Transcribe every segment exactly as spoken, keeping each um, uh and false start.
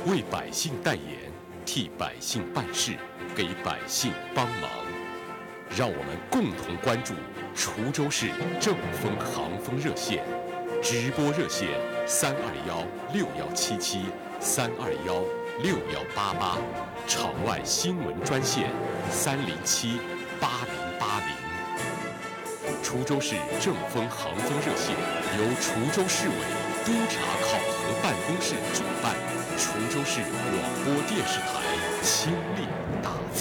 为百姓代言，替百姓办事，给百姓帮忙。让我们共同关注滁州市正风航风热线，直播热线三二幺六幺七七三二幺六幺八八，场外新闻专线三零七八零八零。滁州市正风航风热线由滁州市委督察考核办公室主办，滁州市广播电视台倾力打造。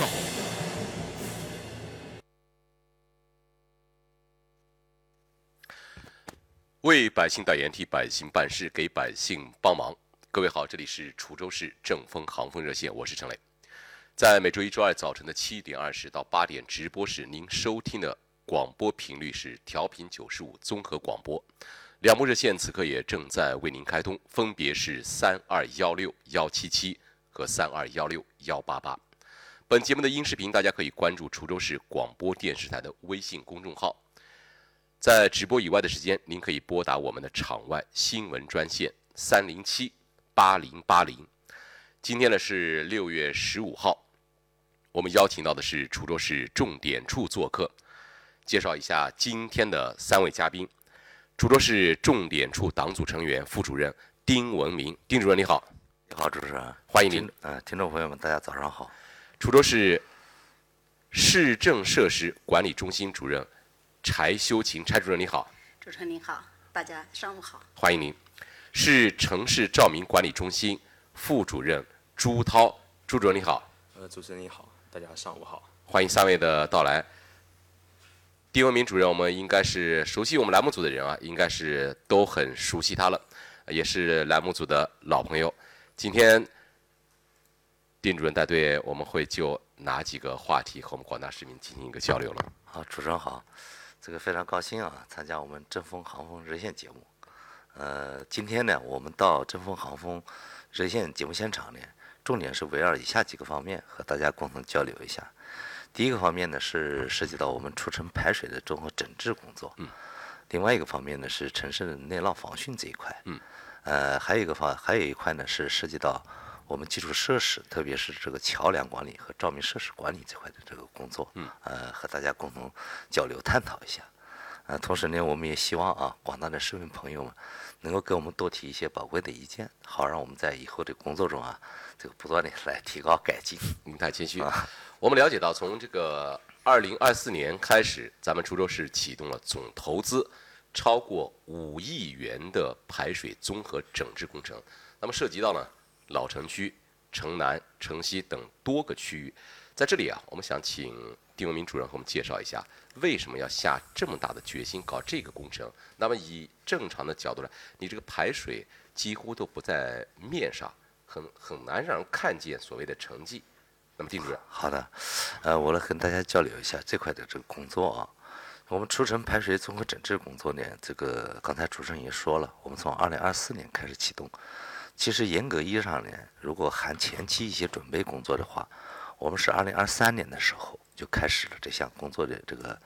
为百姓代言，替百姓办事，给百姓帮忙。各位好，这里是滁州市正风航风热线，我是陈磊。在每周一、周二早晨的七点二十到八点直播时，您收听的广播频率是调频九十五综合广播。两部热线此刻也正在为您开通，分别是三二幺六幺七七和三二幺六幺八八。本节目的音视频大家可以关注滁州市广播电视台的微信公众号。在直播以外的时间，您可以拨打我们的场外新闻专线三零七八零八零。今天呢是六月十五号，我们邀请到的是滁州市重点处做客。介绍一下今天的三位嘉宾：滁州市重点处党组成员、副主任丁文明。丁主任你好。 你好，主持人， 欢迎您。 呃，听众朋友们，大家早上好。 滁州市市政设施管理中心主任柴修琴，柴主任你好。 主持人您好，大家上午好。 欢迎您。市城市照明管理中心副主任朱涛，朱主任你好。 呃，主持人你好，大家上午好。 欢迎三位的到来。丁文明主任，我们应该是熟悉我们栏目组的人啊，应该是都很熟悉他了，也是栏目组的老朋友。今天丁主任带队，我们会就哪几个话题和我们广大市民进行一个交流了？ 好，主持人好，这个非常高兴啊，参加我们正风航风热线节目。呃，今天呢，我们到正风航风热线节目现场呢，重点是围绕以下几个方面和大家共同交流一下。第一个方面呢是涉及到我们出城排水的综合整治工作， 嗯， 另外一个方面呢是城市的内涝防汛这一块， 嗯， 呃，还有一个方，还有一块呢是涉及到我们基础设施，特别是这个桥梁管理和照明设施管理这块的这个工作， 嗯， 呃，和大家共同交流探讨一下。呃，同时呢，我们也希望啊，广大的市民朋友们能够给我们多提一些宝贵的意见，好让我们在以后的工作中啊，这个不断的来提高改进。 您太谦虚。 啊我们了解到，从这个二零二四年开始，咱们滁州市启动了总投资超过五亿元的排水综合整治工程。那么涉及到呢老城区、城南、城西等多个区域。在这里啊，我们想请丁文明主任和我们介绍一下，为什么要下这么大的决心搞这个工程？那么以正常的角度来，你这个排水几乎都不在面上，很很难让人看见所谓的成绩。那么丁主任， 好的，呃，我来跟大家交流一下这块的这个工作啊。我们出城排水综合整治工作呢，这个刚才主持人也说了，我们从二零二四年开始启动。其实严格意义上呢，如果含前期一些准备工作的话，我们是二零二三年的时候就开始了这项工作的这个